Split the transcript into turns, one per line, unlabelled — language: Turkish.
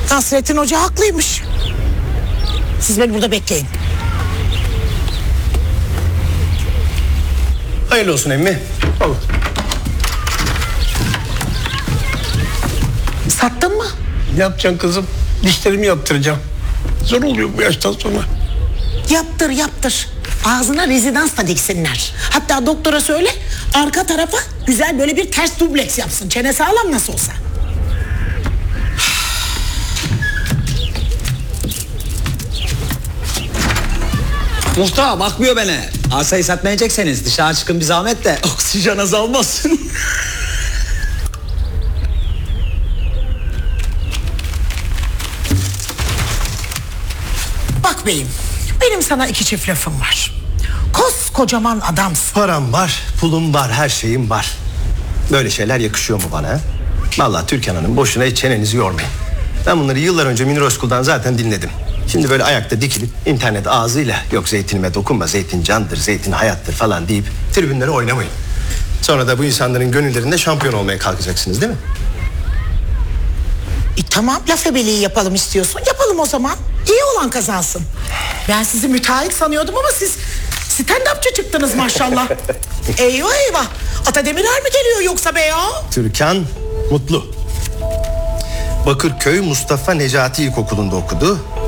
Nasrettin Hoca haklıymış. Siz beni burada bekleyin.
Hayırlı olsun emmi. Olur.
Sattın mı?
Ne yapacaksın kızım? Dişlerimi yaptıracağım. Zor oluyor bu yaştan sonra.
Yaptır. Ağzına rezidans da diksinler. Hatta doktora söyle arka tarafa güzel böyle bir ters dubleks yapsın. Çene sağlam nasıl olsa.
Muhtar bakmıyor beni. Arsayı satmayacaksınız. Dışarı çıkın bir zahmet de oksijen azalmasın.
Bak beyim, benim sana 2 çift lafım var. Koskocaman adamsın.
Param var, pulum var, her şeyim var. Böyle şeyler yakışıyor mu bana? Vallahi Türkan Hanım boşuna hiç çenenizi yormayın. Ben bunları yıllar önce Münir Özkul'dan zaten dinledim. Şimdi böyle ayakta dikilip internet ağzıyla yok zeytinime dokunma, zeytin candır, zeytin hayattır falan deyip tribünlere oynamayın. Sonra da bu insanların gönüllerinde şampiyon olmaya kalkacaksınız değil mi?
Tamam, laf ebeliği yapalım istiyorsun. Yapalım o zaman. İyi olan kazansın. Ben sizi müteahhit sanıyordum ama siz stand-upçı çıktınız maşallah. Eyvah. Ata Demirer mi geliyor yoksa be ya?
Türkan Mutlu. Bakırköy Mustafa Necati İlkokulu'nda okudu.